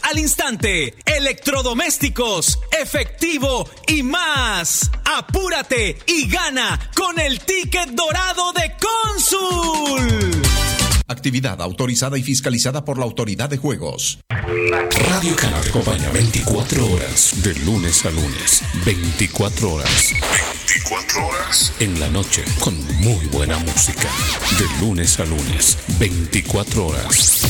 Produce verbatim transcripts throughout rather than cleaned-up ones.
al instante, electrodomésticos, efectivo y más. Apúrate y gana con el ticket dorado de Cónsul. Actividad autorizada y fiscalizada por la Autoridad de Juegos. Radio Canal te acompaña veinticuatro horas, de lunes a lunes. veinticuatro horas. veinticuatro horas. En la noche, con muy buena música. De lunes a lunes. veinticuatro horas.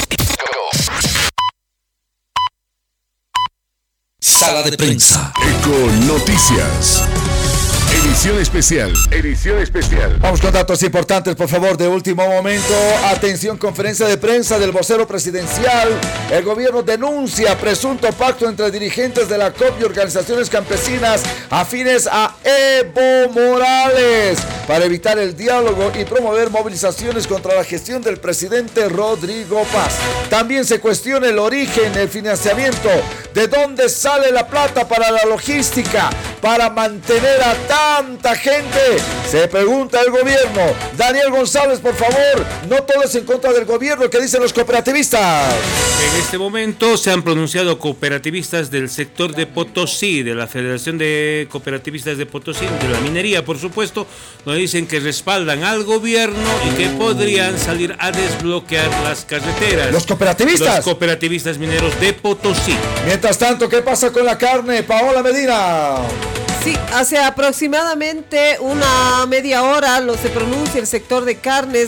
Sala de prensa. Eco Noticias. Edición especial, edición especial. Vamos con datos importantes, por favor, de último momento. Atención, conferencia de prensa del vocero presidencial. El gobierno denuncia presunto pacto entre dirigentes de la C O P y organizaciones campesinas afines a Evo Morales para evitar el diálogo y promover movilizaciones contra la gestión del presidente Rodrigo Paz. También se cuestiona el origen, el financiamiento, de dónde sale la plata para la logística, para mantener a tanta gente. Se pregunta el gobierno. Daniel González, por favor, no todo es en contra del gobierno. ¿Qué dicen los cooperativistas? En este momento se han pronunciado cooperativistas del sector de Potosí, de la Federación de Cooperativistas de Potosí, de la minería, por supuesto, donde dicen que respaldan al gobierno y que podrían salir a desbloquear las carreteras. ¿Los cooperativistas? Los cooperativistas mineros de Potosí. Mientras tanto, ¿qué pasa con la carne? Paola Medina. Sí, hace aproximadamente una media hora lo se pronuncia el sector de carnes